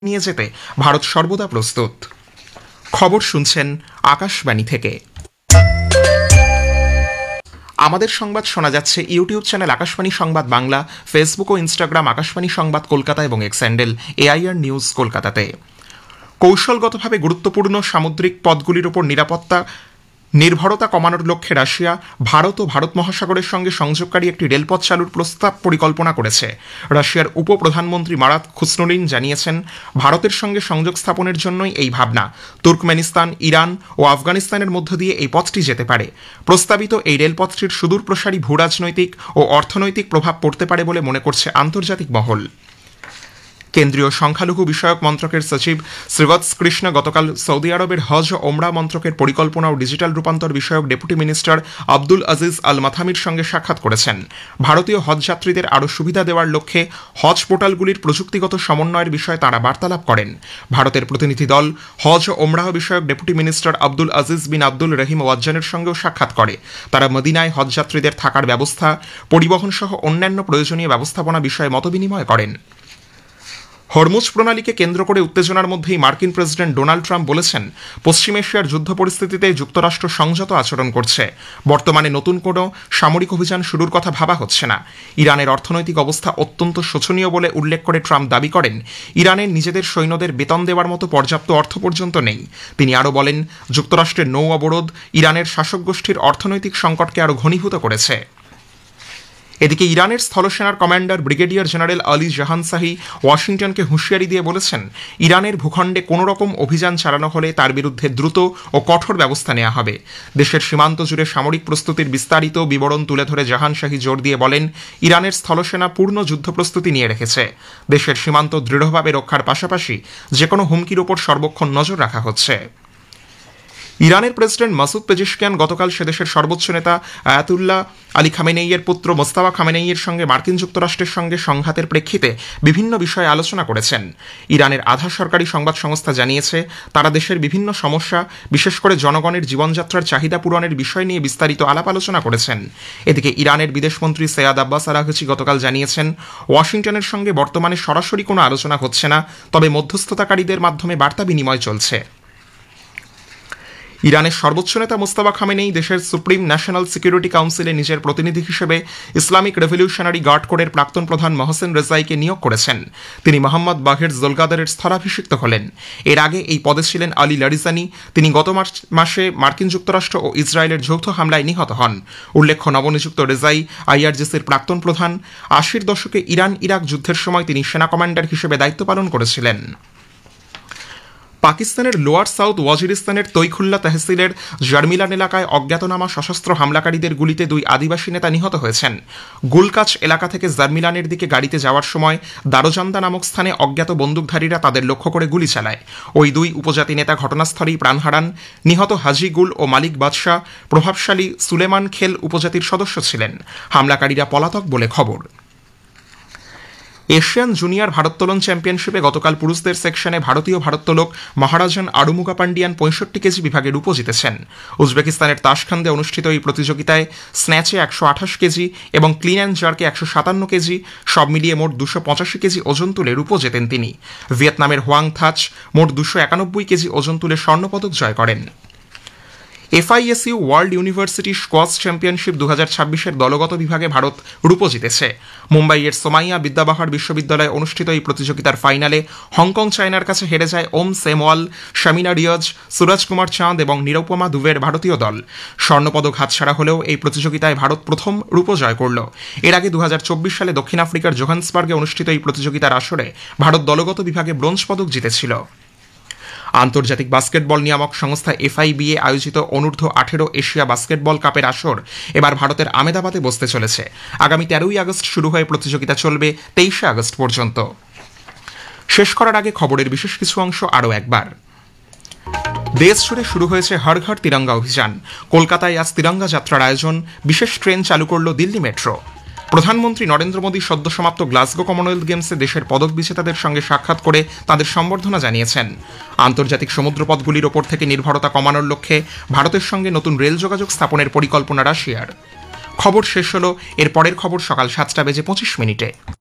নিয়ে যেতে ভারত সর্বদা প্রস্তুত। খবর শুনছেন আকাশবাণী থেকে। আমাদের সংবাদ শোনা যাচ্ছে ইউটিউব চ্যানেল আকাশবাণী সংবাদ বাংলা, ফেসবুক ও ইনস্টাগ্রাম আকাশবাণী সংবাদ কলকাতা এবং এক্স হ্যান্ডেল AIR নিউজ কলকাতাতে। কৌশলগতভাবে গুরুত্বপূর্ণ সামুদ্রিক পথগুলির উপর নির্ভরতা কমানোর লক্ষ্যে রাশিয়া ভারত ও ভারত মহাসাগরের সঙ্গে সংযোগকারী একটি রেলপথ চালুর প্রস্তাব পরিকল্পনা করেছে। রাশিয়ার উপপ্রধানমন্ত্রী মারাত খুসনুরিন জানিয়েছেন, ভারতের সঙ্গে সংযোগ স্থাপনের জন্যই এই ভাবনা। তুর্কমেনিস্তান, ইরান ও আফগানিস্তানের মধ্য দিয়ে এই পথটি যেতে পারে। প্রস্তাবিত এই রেলপথটির সুদূরপ্রসারী ভূরাজনৈতিক ও অর্থনৈতিক প্রভাব পড়তে পারে বলে মনে করছে আন্তর্জাতিক মহল। কেন্দ্রীয় সংখ্যালঘু বিষয়ক মন্ত্রকের সচিব শ্রীবৎস কৃষ্ণ গতকাল সৌদি আরবের হজ ও ওমরা মন্ত্রকের পরিকল্পনা ও ডিজিটাল রূপান্তর বিষয়ক ডেপুটি মিনিস্টার আব্দুল আজিজ আল মাথামির সঙ্গে সাক্ষাৎ করেছেন। ভারতীয় হজ যাত্রীদের আরও সুবিধা দেওয়ার লক্ষ্যে হজ পোর্টালগুলির প্রযুক্তিগত সমন্বয়ের বিষয়ে তাঁরা বার্তালাপ করেন। ভারতের প্রতিনিধি দল হজ ও ওমরাহ বিষয়ক ডেপুটি মিনিস্টার আব্দুল আজিজ বিন আব্দুল রহিম ওয়াজ্জানের সঙ্গেও সাক্ষাৎ করে। তারা মদিনায় হজ যাত্রীদের থাকার ব্যবস্থা, পরিবহন সহ অন্যান্য প্রয়োজনীয় ব্যবস্থাপনা বিষয়ে মতবিনিময় করেন। হরমুজ প্রণালীকে কেন্দ্র করে উত্তেজনার মধ্যেই মার্কিন প্রেসিডেন্ট ডোনাল্ড ট্রাম্প বলেছেন, পশ্চিম এশিয়ার যুদ্ধ পরিস্থিতিতে যুক্তরাষ্ট্র সংযত আচরণ করছে। বর্তমানে নতুন কোনো সামরিক অভিযান শুরুর কথা ভাবা হচ্ছে না। ইরানের অর্থনৈতিক অবস্থা অত্যন্ত শোচনীয় বলে উল্লেখ করে ট্রাম্প দাবি করেন, ইরানের নিজেদের সৈন্যদের বেতন দেওয়ার মতো পর্যাপ্ত অর্থ পর্যন্ত নেই। তিনি আরও বলেন, যুক্তরাষ্ট্রের নৌ অবরোধ ইরানের শাসক গোষ্ঠীর অর্থনৈতিক সংকটকে আরও ঘনীভূত করেছে। এদিকে ইরানের স্থলসেনার কমান্ডার ব্রিগেডিয়ার জেনারেল আলী জাহানশাহী ওয়াশিংটনকে হুঁশিয়ারি দিয়ে বলেছেন, ইরানের ভূখণ্ডে কোনো রকম অভিযান চালানো হলে তার বিরুদ্ধে দ্রুত ও কঠোর ব্যবস্থা নেওয়া হবে। দেশের সীমান্ত জুড়ে সামরিক প্রস্তুতির বিস্তারিত বিবরণ তুলে ধরে জাহানশাহী জোর দিয়ে বলেন, ইরানের স্থলসেনা পূর্ণ যুদ্ধ প্রস্তুতি নিয়ে রেখেছে। দেশের সীমান্ত দৃঢ়ভাবে রক্ষার পাশাপাশি যে কোনো হুমকির ওপর সর্বক্ষণ নজর রাখা হচ্ছে। ইরানের প্রেসিডেন্ট মাসুদ পেজিশকিয়ান গতকাল সেদেশের সর্বোচ্চ নেতা আয়াতুল্লাহ আলী খামেনেইয়ের পুত্র মোস্তাফা খামেনেইয়ের সঙ্গে মার্কিন যুক্তরাষ্ট্রের সঙ্গে সংঘাতের প্রেক্ষিতে বিভিন্ন বিষয়ে আলোচনা করেছেন। ইরানের আধা সরকারি সংবাদ সংস্থা জানিয়েছে, তারা দেশের বিভিন্ন সমস্যা, বিশেষ করে জনগণের জীবনযাত্রার চাহিদা পূরণের বিষয় নিয়ে বিস্তারিত আলাপ আলোচনা করেছেন। এদিকে ইরানের বিদেশমন্ত্রী সৈয়দ আব্বাস আরাঘচি গতকাল জানিয়েছেন, ওয়াশিংটনের সঙ্গে বর্তমানে সরাসরি কোনো আলোচনা হচ্ছে না, তবে মধ্যস্থতাকারীদের মাধ্যমে বার্তা বিনিময় চলছে। ইরানের সর্বোচ্চ নেতা মোস্তাফা খামেনেই দেশের সুপ্রিম ন্যাশনাল সিকিউরিটি কাউন্সিলে নিজের প্রতিনিধি হিসেবে ইসলামিক রেভলিউশনারি গার্ড কোরের প্রাক্তন প্রধান মহসেন রেজাইকে নিয়োগ করেছেন। তিনি মোহাম্মদ বাঘের জোলগাদারের স্থলাভিষিক্ত হলেন। এর আগে এই পদে ছিলেন আলী লারিজানি। তিনি গত মাসে মার্কিন যুক্তরাষ্ট্র ও ইসরায়েলের যৌথ হামলায় নিহত হন। উল্লেখ্য, নবনিযুক্ত রেজাই IRGCর প্রাক্তন প্রধান। 80-র দশকে ইরান ইরাক যুদ্ধের সময় তিনি সেনা কমান্ডার হিসেবে দায়িত্ব পালন করেছিলেন। পাকিস্তানের লোয়ার সাউথ ওয়াজিরিস্তানের তৈখুল্লা তহসিলের জারমিলান এলাকায় অজ্ঞাতনামা সশস্ত্র হামলাকারীদের গুলিতে 2 আদিবাসী নেতা নিহত হয়েছেন। গুলকাচ এলাকা থেকে জারমিলানের দিকে গাড়িতে যাওয়ার সময় দারোজান্দা নামক স্থানে অজ্ঞাত বন্দুকধারীরা তাদের লক্ষ্য করে গুলি চালায়। ওই 2 উপজাতি নেতা ঘটনাস্থলেই প্রাণ হারান। নিহত হাজি গুল ও মালিক বাদশাহ প্রভাবশালী সুলেমান খেল উপজাতির সদস্য ছিলেন। হামলাকারীরা পলাতক বলে খবর। এশিয়ান জুনিয়র ভারোত্তোলন চ্যাম্পিয়নশিপে গতকাল পুরুষদের সেকশনে ভারতীয় ভারোত্তোলক মহারাজন আরুমুগা পান্ডিয়ান 65 কেজি বিভাগে রূপো জিতেছেন। উজবেকিস্তানের তাশখান্দে অনুষ্ঠিত এই প্রতিযোগিতায় স্ন্যাচে 128 কেজি এবং ক্লিন অ্যান্ড জার্কে 157 কেজি, সব মিলিয়ে মোট 285 কেজি ওজন তুলে রূপো জেতেন তিনি। ভিয়েতনামের হোয়াং থাচ মোট 291 কেজি ওজন তুলে স্বর্ণপদক জয় করেন। FISU world university squash championship 2026-এর দলগত বিভাগে ভারত রূপো জিতেছে। মুম্বাইয়ের সোমাইয়া বিদ্যাবাহার বিশ্ববিদ্যালয়ে অনুষ্ঠিত এই প্রতিযোগিতার ফাইনালে হংকং চায়নার কাছে হেরে যায় ওম সেমওয়াল, শামিনা রিয়াজ, সুরজ কুমার চাঁদ এবং নিরুপমা দুবের ভারতীয় দল। স্বর্ণপদক হাতছাড়া হলেও এই প্রতিযোগিতায় ভারত প্রথম রূপো জয় করল। এর আগে 2024 সালে দক্ষিণ আফ্রিকার জোহান্সবার্গে অনুষ্ঠিত এই প্রতিযোগিতার আসরে ভারত দলগত বিভাগে ব্রোঞ্জ পদক জিতেছিল। আন্তর্জাতিক বাস্কেটবল নিয়ামক সংস্থা FIBA আয়োজিত অনূর্ধ্ব 18 এশিয়া বাস্কেটবল কাপের আসর এবার ভারতের আমেদাবাদে বসতে চলেছে। আগামী 13ই আগস্ট শুরু হয়ে প্রতিযোগিতা চলবে 23শে আগস্ট পর্যন্ত। শেষ করার আগে খবরের বিশেষ কিছু অংশ আরও একবার। দেশ জুড়ে শুরু হয়েছে হর ঘর তিরঙ্গা অভিযান। কলকাতায় আজ তিরঙ্গা যাত্রার আয়োজন। বিশেষ ট্রেন চালু করল দিল্লি মেট্রো। প্রধানমন্ত্রী নরেন্দ্র মোদী সদ্য সমাপ্ত গ্লাসগো কমনওয়েলথ গেমসে দেশের পদক বিজেতাদের সঙ্গে সাক্ষাৎ করে তাদের সম্বর্ধনা জানিয়েছেন। আন্তর্জাতিক সমুদ্রপথগুলির ওপর থেকে নির্ভরতা কমানোর লক্ষ্যে ভারতের সঙ্গে নতুন রেল যোগাযোগ স্থাপনের পরিকল্পনা রাশিয়ার। খবর শেষ হলো। এর পরের খবর সকাল 7:25